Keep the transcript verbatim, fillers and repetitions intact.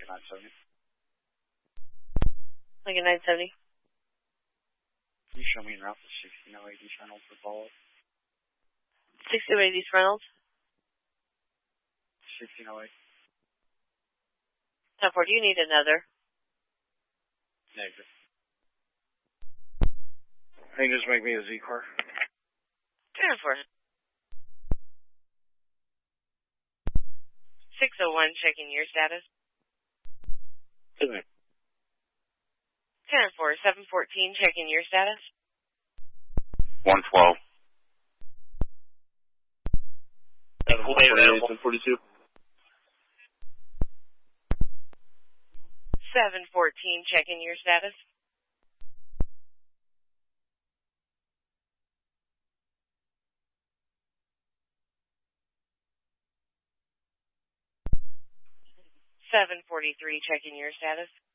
Lincoln nine seventy. Lincoln nine seventy. Can you show me en route to sixteen oh eight East Reynolds for follow-up? sixteen oh eight East Reynolds. sixteen oh eight. ten four, do you need another? Negative. Can you just make me a Z car? ten four. six oh one, checking your status. Excuse me. ten four, seven fourteen, checking your status. one twelve. one forty-two. seven fourteen, checking your status. seven forty-three, checking your status.